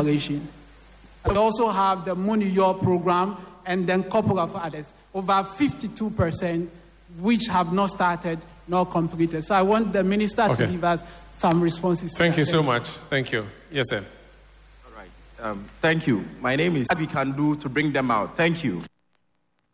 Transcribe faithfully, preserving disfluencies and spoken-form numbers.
We also have the Muniyor program and then a couple of others, over fifty-two percent, which have not started nor completed. So I want the minister okay. to give us some responses. Thank you so much. Thank you. Yes, sir. All right. Um, thank you. My name is what we can do to bring them out. Thank you.